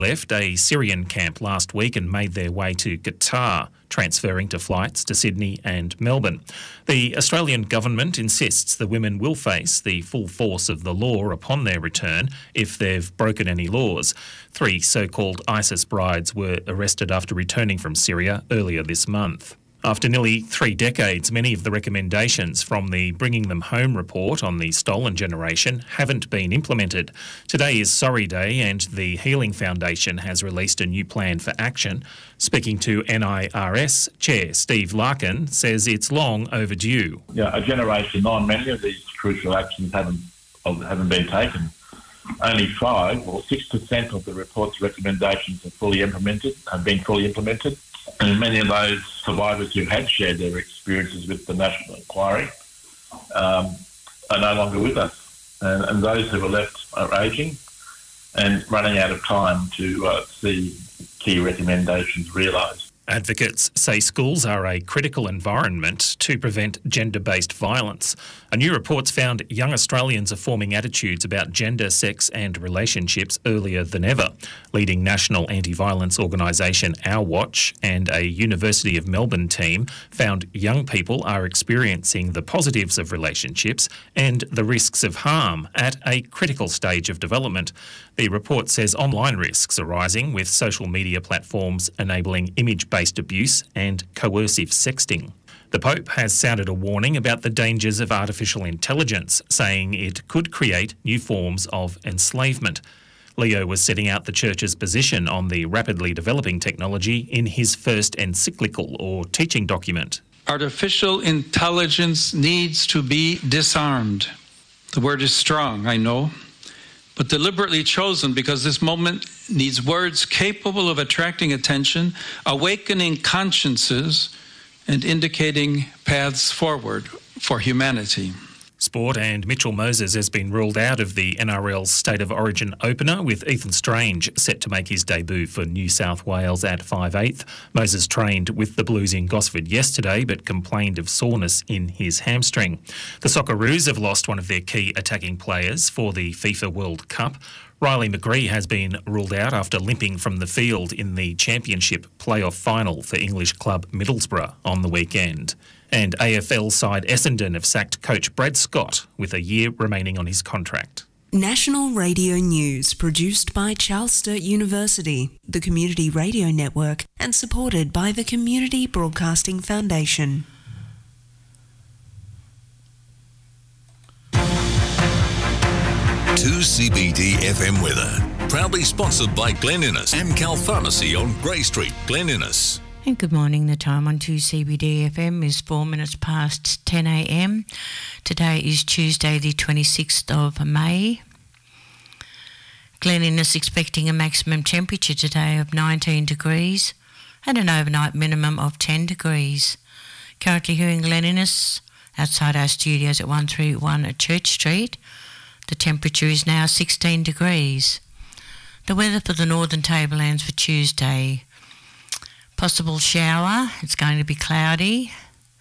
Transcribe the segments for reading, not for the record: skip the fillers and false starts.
left a Syrian camp last week and made their way to Qatar, transferring to flights to Sydney and Melbourne. The Australian government insists the women will face the full force of the law upon their return if they've broken any laws. 3 so-called ISIS brides were arrested after returning from Syria earlier this month. After nearly 3 decades, many of the recommendations from the Bringing Them Home report on the stolen generation haven't been implemented. Today is Sorry Day and the Healing Foundation has released a new plan for action. Speaking to NIRS Chair Steve Larkin says it's long overdue. Yeah, a generation on, many of these crucial actions haven't been taken. Only 5 or 6% of the report's recommendations have been fully implemented. And many of those survivors who had shared their experiences with the National Inquiry are no longer with us. And those who are left are ageing and running out of time to see key recommendations realised. Advocates say schools are a critical environment to prevent gender-based violence. A new report's found young Australians are forming attitudes about gender, sex and relationships earlier than ever. Leading national anti-violence organisation Our Watch and a University of Melbourne team found young people are experiencing the positives of relationships and the risks of harm at a critical stage of development. The report says online risks are rising, with social media platforms enabling image-based abuse and coercive sexting. The Pope has sounded a warning about the dangers of artificial intelligence, saying it could create new forms of enslavement. Leo was setting out the Church's position on the rapidly developing technology in his first encyclical or teaching document. Artificial intelligence needs to be disarmed. The word is strong, I know, but deliberately chosen because this moment needs words capable of attracting attention, awakening consciences, and indicating paths forward for humanity. Sport, and Mitchell Moses has been ruled out of the NRL's State of Origin opener, with Ethan Strange set to make his debut for New South Wales at 5/8. Moses trained with the Blues in Gosford yesterday but complained of soreness in his hamstring. The Socceroos have lost one of their key attacking players for the FIFA World Cup. Riley McGree has been ruled out after limping from the field in the Championship playoff final for English club Middlesbrough on the weekend. And AFL side Essendon have sacked coach Brad Scott with a year remaining on his contract. National Radio News, produced by Charles Sturt University, the Community Radio Network, and supported by the Community Broadcasting Foundation. CBD FM weather, proudly sponsored by Glen Innes and Cal Pharmacy on Grey Street, Glen Innes. And good morning. The time on 2CBD FM is 4 minutes past 10 a.m. Today is Tuesday, the 26th of May. Glen Innes expecting a maximum temperature today of 19 degrees and an overnight minimum of 10 degrees. Currently here in Glen Innes, outside our studios at 131 at Church Street, the temperature is now 16 degrees. The weather for the Northern Tablelands for Tuesday. Possible shower, it's going to be cloudy,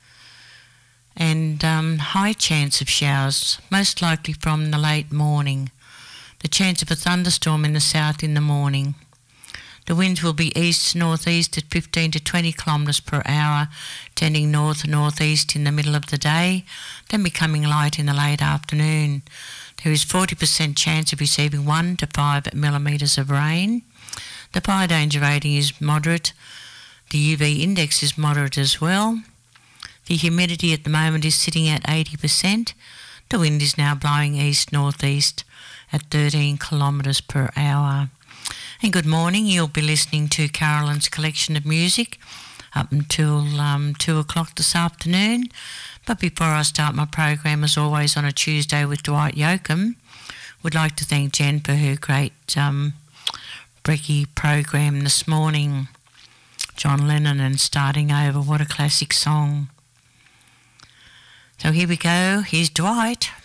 and high chance of showers, most likely from the late morning. The chance of a thunderstorm in the south in the morning. The winds will be east-northeast at 15 to 20 kilometres per hour, tending north-northeast in the middle of the day, then becoming light in the late afternoon. There is 40% chance of receiving 1 to 5 millimetres of rain. The fire danger rating is moderate. The UV index is moderate as well. The humidity at the moment is sitting at 80%. The wind is now blowing east-northeast at 13 kilometres per hour. And good morning. You'll be listening to Carolyn's collection of music up until 2 o'clock this afternoon. But before I start my program, as always on a Tuesday with Dwight Yoakam, would like to thank Jen for her great brekkie program this morning. John Lennon and Starting Over, what a classic song. So here we go, here's Dwight.